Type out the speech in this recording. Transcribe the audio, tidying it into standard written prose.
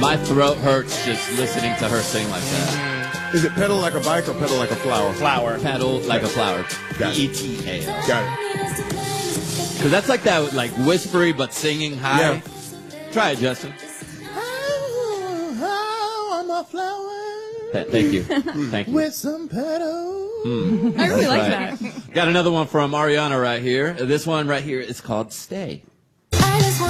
My throat hurts just listening to her sing like that. Is it pedal like a bike or pedal like a flower? Flower. Pedal like a flower. Got it. P-E-T-A-L. Got it. Because that's like that, like whispery but singing high. Yeah. Try it, Justin. I'm a flower. Thank you. Thank you. With some petals. I really like Right. that. Got another one from Ariana right here. This one right here is called Stay.